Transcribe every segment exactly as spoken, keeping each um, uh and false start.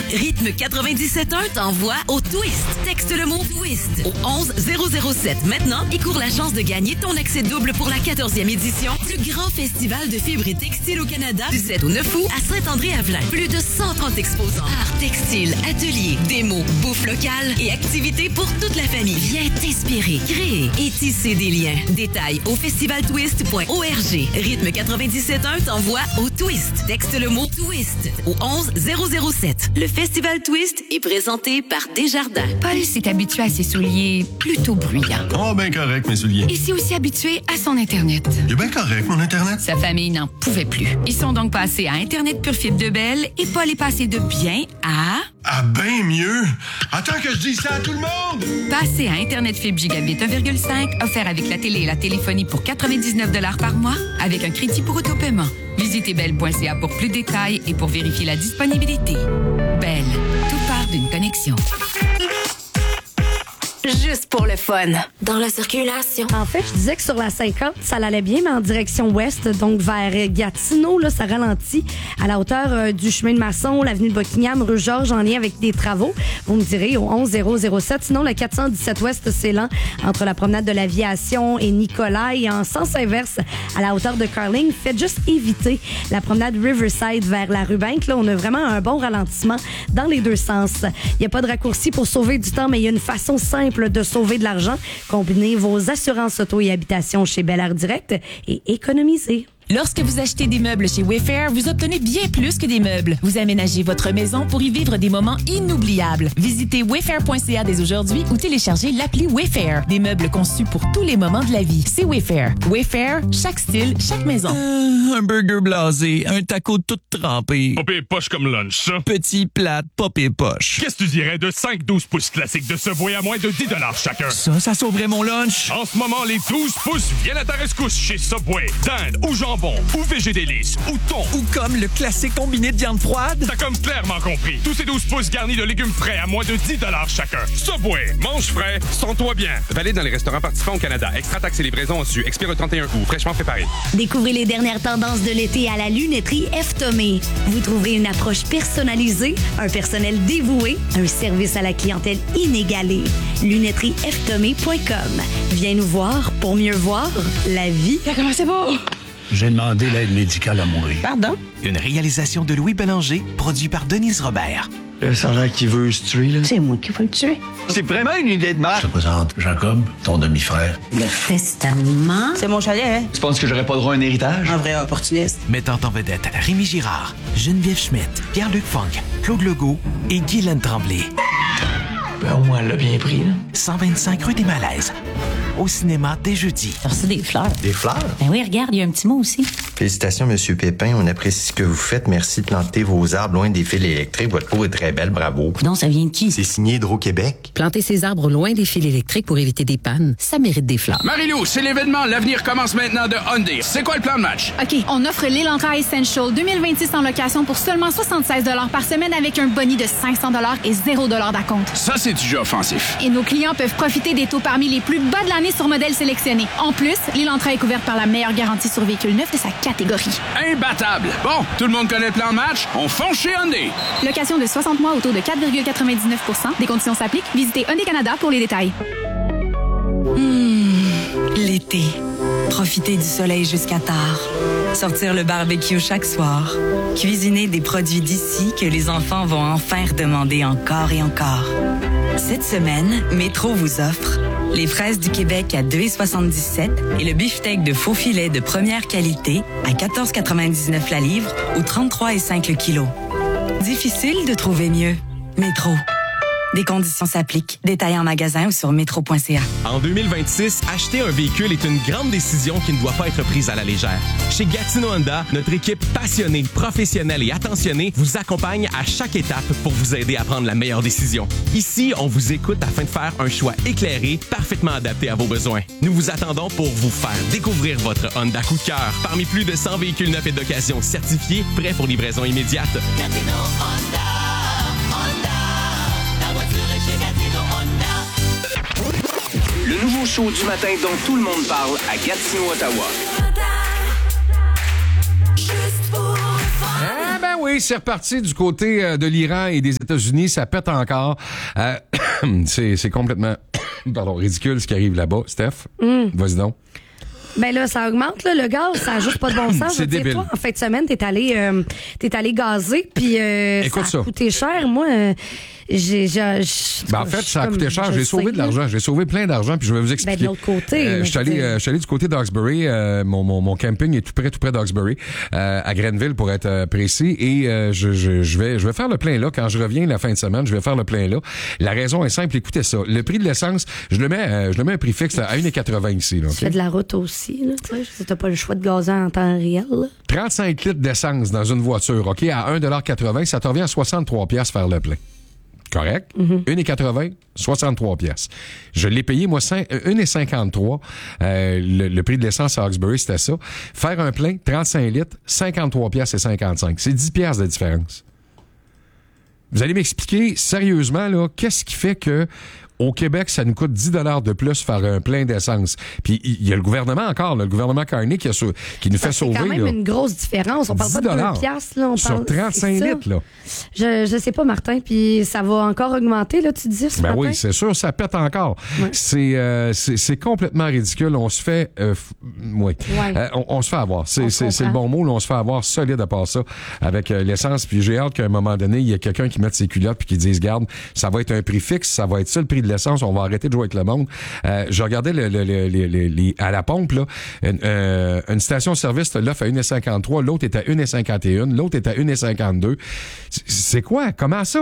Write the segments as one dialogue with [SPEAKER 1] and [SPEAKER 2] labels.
[SPEAKER 1] Rythme quatre-vingt-dix-sept un t'envoie au Twist. Texte le mot Twist au onze zéro zéro sept maintenant et cours la chance de gagner ton accès double pour la quatorzième édition. Plus grand festival de fibres et textiles au Canada du sept au neuf août à Saint-André-Avelin. Plus de cent trente exposants. Art, textile, ateliers, démos, bouffe locale et activités pour toute la famille. Viens t'inspirer, créer et tisser des liens. Détails au festival twist point org. Rythme quatre-vingt-dix-sept un t'envoie au Twist. Texte le mot Twist au onze zéro zéro sept. Le festival Twist est présenté par Desjardins.
[SPEAKER 2] Paul s'est habitué à ses souliers plutôt bruyants.
[SPEAKER 3] Oh, ben correct, mes souliers.
[SPEAKER 2] Il s'est aussi habitué à son Internet.
[SPEAKER 3] Il est bien correct, mon Internet.
[SPEAKER 2] Sa famille n'en pouvait plus. Ils sont donc passés à Internet pure fibre de Bell et Paul est passé de bien à...
[SPEAKER 3] Ah, ben mieux. Attends que je dise ça à tout le monde.
[SPEAKER 2] Passé à Internet fibre gigabit un virgule cinq, offert avec la télé et la téléphonie pour quatre-vingt-dix-neuf dollars par mois, avec un crédit pour autopaiement. Visitez bell point c a pour plus de détails et pour vérifier la disponibilité. Bell, tout part d'une connexion.
[SPEAKER 1] Juste pour le fun. Dans la circulation.
[SPEAKER 4] En fait, je disais que sur la cinquante, ça allait bien, mais en direction ouest, donc vers Gatineau, là, ça ralentit à la hauteur euh, du chemin de Masson, l'avenue de Buckingham, rue Georges, en lien avec des travaux. Vous me direz, au onze zéro zéro sept. Sinon, le quatre cent dix-sept ouest, c'est lent entre la promenade de l'Aviation et Nicolas. Et en sens inverse, à la hauteur de Carling, faites juste éviter la promenade Riverside vers la rue Bank. Là, on a vraiment un bon ralentissement dans les deux sens. Il n'y a pas de raccourci pour sauver du temps, mais il y a une façon simple de sauver de l'argent. Combinez vos assurances auto et habitation chez Bel Air Direct et économisez.
[SPEAKER 5] Lorsque vous achetez des meubles chez Wayfair, vous obtenez bien plus que des meubles. Vous aménagez votre maison pour y vivre des moments inoubliables. Visitez wayfair point c a dès aujourd'hui ou téléchargez l'appli Wayfair. Des meubles conçus pour tous les moments de la vie. C'est Wayfair. Wayfair, chaque style, chaque maison.
[SPEAKER 6] Euh, un burger blasé, un taco tout trempé.
[SPEAKER 7] Pas pire poche comme lunch, ça.
[SPEAKER 6] Petit plat, pas pire poche.
[SPEAKER 7] Qu'est-ce que tu dirais de cinq douze pouces classiques de Subway à moins de dix dollars chacun?
[SPEAKER 6] Ça, ça sauverait mon lunch.
[SPEAKER 7] En ce moment, les douze pouces viennent à ta rescousse chez Subway. Dinde ou jambon, ou végédélice, ou thon.
[SPEAKER 6] Ou comme le classique combiné de viande froide.
[SPEAKER 7] T'as comme clairement compris. Tous ces douze pouces garnis de légumes frais à moins de dix dollars chacun. Subway, mange frais, sens-toi bien.
[SPEAKER 8] Valide dans les restaurants participants au Canada. Extra taxes et livraison au-dessus. Expire le trente et un août. Fraîchement préparé.
[SPEAKER 9] Découvrez les dernières tendances de l'été à la lunetterie F. Thomé. Vous trouverez une approche personnalisée, un personnel dévoué, un service à la clientèle inégalé. lunetterie f thomé point com. Viens nous voir pour mieux voir la vie.
[SPEAKER 10] Ça commence beau.
[SPEAKER 11] J'ai demandé l'aide médicale à mourir.
[SPEAKER 10] Pardon?
[SPEAKER 12] Une réalisation de Louis Bélanger, produit par Denise Robert.
[SPEAKER 11] Le sergent qui veut se tuer, là.
[SPEAKER 10] C'est moi qui veux le tuer.
[SPEAKER 11] C'est vraiment une idée de marque. Je te présente Jacob, ton demi-frère.
[SPEAKER 10] Le testament. C'est mon chalet, hein?
[SPEAKER 11] Tu penses que j'aurais pas droit à un héritage?
[SPEAKER 10] Un vrai opportuniste.
[SPEAKER 12] Mettant en vedette Rémi Girard, Geneviève Schmidt, Pierre-Luc Funk, Claude Legault et Guylaine Tremblay.
[SPEAKER 11] Ben, au moins, elle l'a bien pris, là.
[SPEAKER 12] cent vingt-cinq rue des Malaises. Au cinéma dès jeudi.
[SPEAKER 10] T'as reçu des fleurs.
[SPEAKER 13] Des fleurs?
[SPEAKER 10] Ben oui, regarde, il y a un petit mot aussi.
[SPEAKER 13] Félicitations, Monsieur Pépin. On apprécie ce que vous faites. Merci de planter vos arbres loin des fils électriques. Votre peau est très belle. Bravo.
[SPEAKER 10] Non, ça vient de qui?
[SPEAKER 13] C'est signé Hydro-Québec.
[SPEAKER 14] Planter ses arbres loin des fils électriques pour éviter des pannes, ça mérite des fleurs.
[SPEAKER 15] Marie-Lou, c'est l'événement. L'avenir commence maintenant de Hyundai. C'est quoi le plan de match?
[SPEAKER 16] OK, on offre l'Elantra Essential deux mille vingt-six en location pour seulement soixante-seize dollars par semaine avec un boni de cinq cents dollars et zéro dollar d'acompte.
[SPEAKER 15] Ça, c'est du jeu offensif.
[SPEAKER 16] Et nos clients peuvent profiter des taux parmi les plus bas de l'année sur modèles sélectionnés. En plus, l'Elantra est couverte par la meilleure garantie sur véhicule neuf de sa catégorie.
[SPEAKER 15] Imbattable! Bon, tout le monde connaît le plan de match? On fonce chez Hyundai!
[SPEAKER 16] Location de soixante mois au taux de quatre virgule quatre-vingt-dix-neuf pour cent. Des conditions s'appliquent. Visitez Hyundai Canada pour les détails.
[SPEAKER 17] Mmh, l'été. Profiter du soleil jusqu'à tard. Sortir le barbecue chaque soir. Cuisiner des produits d'ici que les enfants vont enfin redemander encore et encore. Cette semaine, Métro vous offre les fraises du Québec à deux virgule soixante-dix-sept et le beefsteak de faux filet de première qualité à quatorze quatre-vingt-dix-neuf la livre ou trente-trois virgule cinq le kilo. Difficile de trouver mieux. Métro. Des conditions s'appliquent. Détails en magasin ou sur métro point c a.
[SPEAKER 18] En deux mille vingt-six, acheter un véhicule est une grande décision qui ne doit pas être prise à la légère. Chez Gatineau Honda, notre équipe passionnée, professionnelle et attentionnée vous accompagne à chaque étape pour vous aider à prendre la meilleure décision. Ici, on vous écoute afin de faire un choix éclairé, parfaitement adapté à vos besoins. Nous vous attendons pour vous faire découvrir votre Honda coup de cœur parmi plus de cent véhicules neufs et d'occasion certifiés, prêts pour livraison immédiate.
[SPEAKER 19] Gatineau Honda.
[SPEAKER 20] Le nouveau show du matin dont tout le monde parle à Gatineau, Ottawa.
[SPEAKER 15] Eh ben
[SPEAKER 19] oui, c'est reparti du côté euh, de l'Iran et des États-Unis. Ça pète encore. Euh, c'est, c'est complètement pardon, ridicule ce qui arrive là-bas. Steph, mm. vas-y donc.
[SPEAKER 4] Ben là, ça augmente, là, le gaz, ça n'a juste pas de bon sens.
[SPEAKER 19] C'est
[SPEAKER 4] je veux
[SPEAKER 19] débile.
[SPEAKER 4] dire, toi, en fin de semaine, t'es allé, euh, t'es allé gazer, puis euh, ça a
[SPEAKER 19] ça.
[SPEAKER 4] coûté cher. Moi, euh, j'ai... j'ai, j'ai
[SPEAKER 19] ben en fait, ça a coûté cher. J'ai sauvé de l'argent. J'ai sauvé plein d'argent, puis je vais vous expliquer.
[SPEAKER 4] Ben, de l'autre côté.
[SPEAKER 19] Euh, je suis allé, euh, allé du côté d'Hawkesbury. Euh, mon, mon, mon camping est tout près, tout près d'Hawkesbury, euh, à Grenville, pour être euh, précis. Et euh, je, je, je, vais, je vais faire le plein là. Quand je reviens la fin de semaine, je vais faire le plein là. La raison est simple. Écoutez ça. Le prix de l'essence, je le mets, euh, je le mets un prix fixe là, à un virgule quatre-vingts ici. Là, okay?
[SPEAKER 4] Tu fais de la route aussi, là, tu sais. T'as pas le choix de gazer en temps réel, là.
[SPEAKER 19] trente-cinq litres d'essence dans une voiture, OK, à un virgule quatre-vingts, ça te revient à soixante-trois piastres faire le plein. Correct? Mm-hmm. un virgule quatre-vingts, soixante-trois piastres. Je l'ai payé, moi, un virgule cinquante-trois. Euh, le, le prix de l'essence à Hawkesbury, c'était ça. Faire un plein, trente-cinq litres, cinquante-trois piastres et cinquante-cinq. C'est dix piastres de différence. Vous allez m'expliquer, sérieusement, là, qu'est-ce qui fait que au Québec, ça nous coûte dix dollars de plus faire un plein d'essence. Puis il y a le gouvernement encore, là, le gouvernement Carney qui, a sau- qui nous fait sauver.
[SPEAKER 4] C'est quand même
[SPEAKER 19] là.
[SPEAKER 4] une grosse différence. On parle pas de deux piastres, là. On
[SPEAKER 19] sur
[SPEAKER 4] parle,
[SPEAKER 19] trente-cinq litres, là.
[SPEAKER 4] Je, je sais pas, Martin, puis ça va encore augmenter, là, tu dis ce
[SPEAKER 19] Ben
[SPEAKER 4] matin?
[SPEAKER 19] oui, c'est sûr, ça pète encore. Ouais. C'est, euh, c'est c'est complètement ridicule. On se fait, euh, f- oui,
[SPEAKER 4] ouais.
[SPEAKER 19] euh, on, on se fait avoir. C'est, c'est, c'est le bon mot. Là, on se fait avoir solide à part ça avec euh, l'essence. Puis j'ai hâte qu'à un moment donné, il y ait quelqu'un qui mette ses culottes puis qui dise, garde, ça va être un prix fixe, ça va être ça le prix de l'essence. On va arrêter de jouer avec le monde. Euh, je regardais le, le, le, le, le, le, à la pompe là, une, euh, une station-service l'offre à un virgule cinquante-trois, l'autre est à un virgule cinquante et un, l'autre est à un virgule cinquante-deux. C'est, c'est quoi? Comment ça?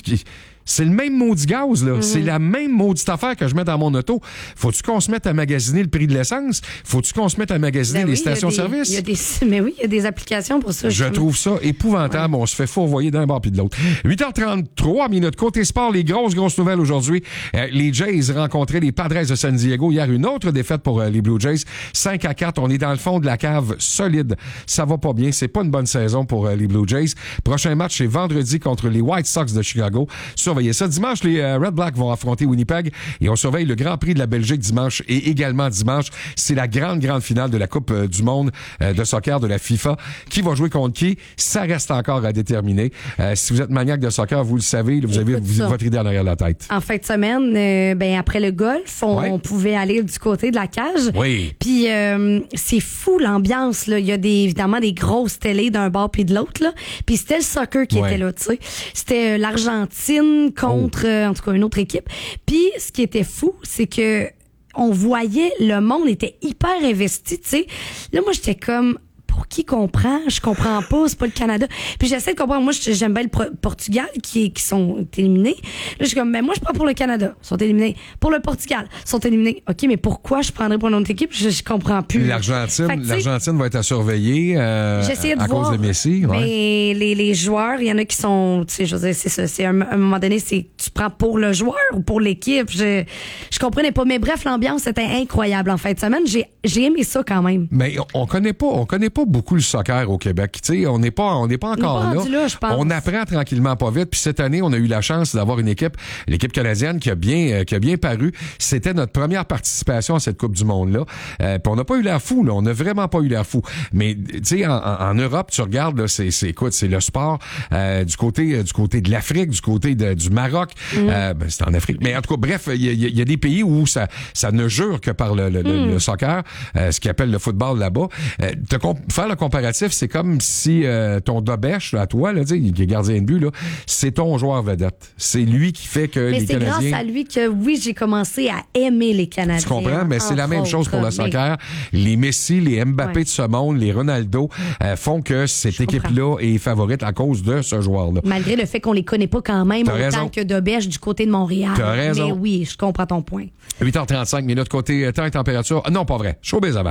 [SPEAKER 19] C'est le même maudit gaz, là. Mm-hmm. C'est la même maudite affaire que je mets dans mon auto. Faut-tu qu'on se mette à magasiner le prix de l'essence? Faut-tu qu'on se mette à magasiner ben les oui, stations-service?
[SPEAKER 4] Il y a des, mais oui, il y a des applications pour ça.
[SPEAKER 19] Je trouve ça épouvantable. Ouais. On se fait fourvoyer d'un bord puis de l'autre. huit heures trente-trois minutes. Côté sport, les grosses, grosses nouvelles aujourd'hui. Euh, les Jays rencontraient les Padres de San Diego. Hier, une autre défaite pour euh, les Blue Jays. cinq à quatre. On est dans le fond de la cave solide. Ça va pas bien. C'est pas une bonne saison pour euh, les Blue Jays. Prochain match, c'est vendredi contre les White Sox de Chicago. Surveillez ça. Dimanche, les euh, Red Blacks vont affronter Winnipeg et on surveille le Grand Prix de la Belgique dimanche et également dimanche. C'est la grande, grande finale de la Coupe euh, du monde euh, de soccer de la FIFA. Qui va jouer contre qui? Ça reste encore à déterminer. Euh, si vous êtes maniaque de soccer, vous le savez, vous avez vous, votre idée en arrière de la tête.
[SPEAKER 4] En fin de semaine, euh, ben après le golf, on,
[SPEAKER 19] ouais.
[SPEAKER 4] on pouvait aller du côté de la cage.
[SPEAKER 19] Oui.
[SPEAKER 4] Puis euh, c'est fou l'ambiance, là. Il y a des, évidemment des grosses télés d'un bord puis de l'autre, là. Puis c'était le soccer qui ouais. était là, tu sais. C'était euh, l'Argentine contre Contre, euh, en tout cas, une autre équipe. Puis, ce qui était fou, c'est que on voyait, le monde était hyper investi, tu sais. Là, moi, j'étais comme... Pour qui comprend? Je comprends pas, c'est pas le Canada. Puis j'essaie de comprendre. Moi, j'aime bien le Pro- Portugal qui, qui sont éliminés. Là, je suis comme, ben moi, je prends pour le Canada. Ils sont éliminés. Pour le Portugal, ils sont éliminés. OK, mais pourquoi je prendrais pour une autre équipe? Je, je comprends plus.
[SPEAKER 19] L'Argentine, que, l'Argentine va être à surveiller euh, à
[SPEAKER 4] voir,
[SPEAKER 19] cause de Messi. Ouais.
[SPEAKER 4] Mais les, les joueurs, il y en a qui sont, tu sais, je veux dire, c'est ça. C'est un, un moment donné, c'est tu prends pour le joueur ou pour l'équipe. Je, je comprenais pas. Mais bref, l'ambiance était incroyable en fin de semaine. J'ai, j'ai aimé ça quand même.
[SPEAKER 19] Mais on, on connaît pas, on connaît pas beaucoup le soccer au Québec. Tu sais, on n'est pas, on n'est pas encore
[SPEAKER 4] on
[SPEAKER 19] là.
[SPEAKER 4] là je pense.
[SPEAKER 19] On apprend tranquillement pas vite. Puis cette année, on a eu la chance d'avoir une équipe, l'équipe canadienne qui a bien, euh, qui a bien paru. C'était notre première participation à cette Coupe du Monde là. Euh, puis on n'a pas eu l'air fou là. On n'a vraiment pas eu l'air fou. Mais tu sais, en, en, en Europe, tu regardes là, c'est, c'est écoute, c'est le sport euh, du côté, euh, du côté de l'Afrique, du côté de, du Maroc. Mm. Euh, ben, c'est en Afrique. Mais en tout cas, bref, il y, y, y a des pays où ça, ça ne jure que par le, le, mm. le soccer, euh, ce qu'ils appellent le football là-bas. Euh, te comp- faire le comparatif, c'est comme si euh, ton Dobèche, à toi, là, qui est gardien de but, là, c'est ton joueur vedette. C'est lui qui fait que
[SPEAKER 4] mais
[SPEAKER 19] les Canadiens...
[SPEAKER 4] Mais c'est grâce à lui que, oui, j'ai commencé à aimer les Canadiens.
[SPEAKER 19] Tu comprends? Mais c'est la même
[SPEAKER 4] autres,
[SPEAKER 19] chose pour le soccer. Mais... Les Messi, les Mbappé ouais. de ce monde, les Ronaldo euh, font que cette je équipe-là comprends. Est favorite à cause de ce joueur-là.
[SPEAKER 4] Malgré le fait qu'on les connaît pas quand même
[SPEAKER 19] T'as
[SPEAKER 4] autant
[SPEAKER 19] raison.
[SPEAKER 4] que Dobèche du côté de Montréal.
[SPEAKER 19] T'as raison.
[SPEAKER 4] Mais oui, je comprends ton point.
[SPEAKER 19] huit heures trente-cinq minutes côté temps et température. Non, pas vrai. Showbiz avant.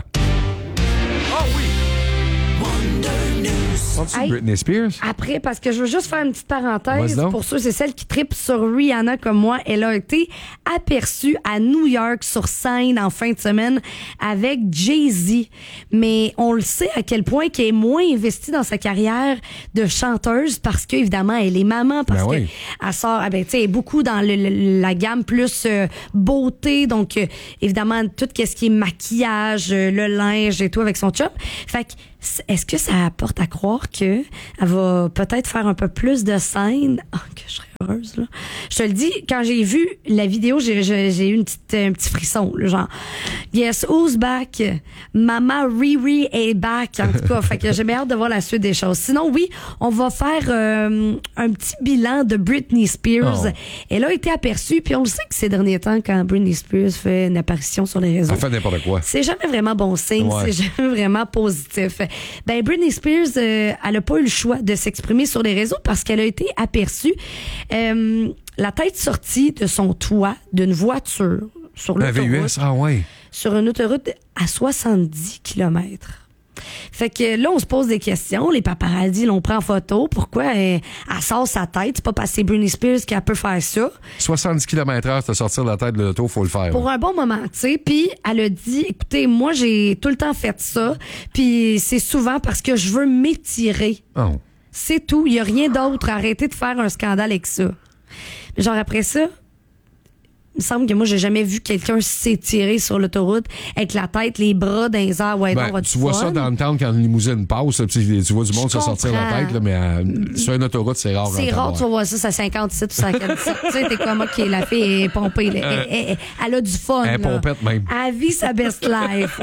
[SPEAKER 19] Hey, Britney Spears?
[SPEAKER 4] Après, parce que je veux juste faire une petite parenthèse pour ceux et celles qui trippent sur Rihanna comme moi. Elle a été aperçue à New York sur scène en fin de semaine avec Jay-Z. Mais on le sait à quel point qu'elle est moins investie dans sa carrière de chanteuse parce qu'évidemment, elle est maman, parce
[SPEAKER 19] ben oui.
[SPEAKER 4] qu'elle sort, ben, tu sais, beaucoup dans le, le, la gamme plus euh, beauté. Donc, euh, évidemment, tout ce qui est maquillage, euh, le linge et tout avec son chum. Fait que, est-ce que ça apporte à croire que elle va peut-être faire un peu plus de scènes. Oh, que je serais heureuse, là. Je te le dis, quand j'ai vu la vidéo, j'ai, j'ai, j'ai eu une petite, un petit frisson, là, genre, yes, who's back? Mama Riri est back, en tout cas. Fait que j'ai bien hâte de voir la suite des choses. Sinon, oui, on va faire euh, un petit bilan de Britney Spears. Oh. Elle a été aperçue, puis on le sait que ces derniers temps, quand Britney Spears fait une apparition sur les réseaux,
[SPEAKER 19] elle fait n'importe quoi.
[SPEAKER 4] C'est jamais vraiment bon signe, ouais. C'est jamais vraiment positif. Ben, Britney Spears, euh, elle a pas eu le choix de s'exprimer sur les réseaux parce qu'elle a été aperçue euh, la tête sortie de son toit d'une voiture sur l'autoroute.
[SPEAKER 19] La V U S, ah ouais.
[SPEAKER 4] Sur une autoroute à soixante-dix kilomètres. Fait que là, on se pose des questions. Les paparazzis l'ont pris en photo. Pourquoi elle, elle sort sa tête? C'est pas parce que c'est Britney Spears qu'elle peut faire ça.
[SPEAKER 19] soixante-dix kilomètres heure, c'est sortir la tête de l'auto, faut le faire.
[SPEAKER 4] Pour
[SPEAKER 19] là.
[SPEAKER 4] Un bon moment, tu sais. Puis elle a dit, écoutez, moi, j'ai tout le temps fait ça. Puis c'est souvent parce que je veux m'étirer.
[SPEAKER 19] Oh.
[SPEAKER 4] C'est tout. Il y a rien d'autre. Arrêtez de faire un scandale avec ça. Genre après ça, il me semble que moi, j'ai jamais vu quelqu'un s'étirer sur l'autoroute avec la tête, les bras dans les airs. Ouais,
[SPEAKER 19] ben,
[SPEAKER 4] non,
[SPEAKER 19] tu vois fun. Ça dans le temps quand une limousine passe, tu vois du monde se sortir la tête, là, mais euh, sur une autoroute, c'est rare.
[SPEAKER 4] C'est rare, tu vas voir ça, c'est à cinquante-sept ou cinquante-sept. Tu sais, t'es comme, OK, la fille est pompée. Là. Elle, elle, elle a du fun.
[SPEAKER 19] Elle est pompette même.
[SPEAKER 4] Elle vit sa best life.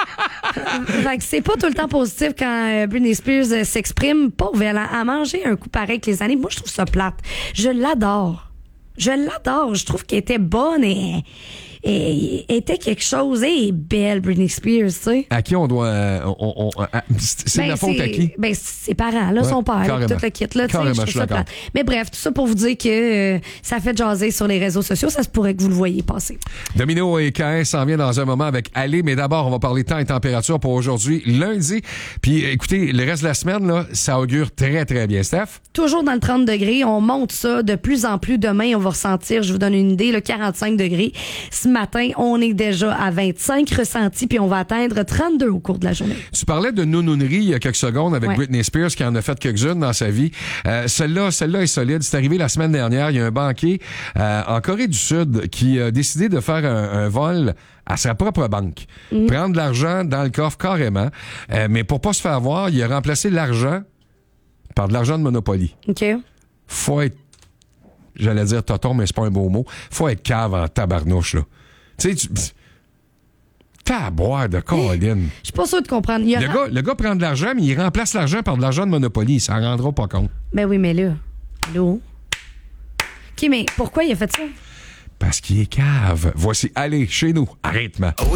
[SPEAKER 4] Fait que c'est pas tout le temps positif quand Britney Spears s'exprime. Pauvre, elle a, a mangé un coup pareil avec les années. Moi, je trouve ça plate. Je l'adore. Je l'adore. Je trouve qu'elle était bonne et, et, et était quelque chose. Elle est belle, Britney Spears, tu sais.
[SPEAKER 19] À qui on doit... Euh, on, on, à, c'est
[SPEAKER 4] ben,
[SPEAKER 19] la faute à qui?
[SPEAKER 4] Ben, ses parents, là,
[SPEAKER 19] ouais,
[SPEAKER 4] son père,
[SPEAKER 19] carrément.
[SPEAKER 4] Tout le kit, là, tu sais, je trouve ça plate. Mais bref, tout ça pour vous dire que euh, ça fait jaser sur les réseaux sociaux. Ça se pourrait que vous le voyez passer.
[SPEAKER 19] Domino et K S s'en vient dans un moment avec Ali, mais d'abord, on va parler temps et température pour aujourd'hui, lundi. Puis, écoutez, le reste de la semaine, là, ça augure très, très bien. Steph?
[SPEAKER 4] Toujours dans le trente degrés. On monte ça de plus en plus. Demain, on va ressentir, je vous donne une idée, le quarante-cinq degrés. Ce matin, on est déjà à vingt-cinq ressentis, puis on va atteindre trente-deux au cours de la journée.
[SPEAKER 19] Tu parlais de nounounerie il y a quelques secondes avec
[SPEAKER 4] ouais.
[SPEAKER 19] Britney Spears qui en a fait quelques-unes dans sa vie. Euh, celle-là, celle-là est solide. C'est arrivé la semaine dernière. Il y a un banquier euh, en Corée du Sud qui a décidé de faire un, un vol à sa propre banque. Mm. Prendre de l'argent dans le coffre carrément. Euh, mais pour pas se faire voir, il a remplacé l'argent par de l'argent de Monopoly.
[SPEAKER 4] OK.
[SPEAKER 19] Faut être, j'allais dire toton, mais c'est pas un beau mot. Faut être cave en tabarnouche, là. Tu sais, tu... T'as à boire de Colin.
[SPEAKER 4] Je suis pas sûr de comprendre. Il y a...
[SPEAKER 19] le, gars, le gars prend de l'argent, mais il remplace l'argent par de l'argent de Monopoly. Il s'en rendra pas compte.
[SPEAKER 4] Ben oui, mais là... Allô? OK, mais pourquoi il a fait ça?
[SPEAKER 19] Parce qu'il est cave. Voici Aller chez nous. Arrête-moi.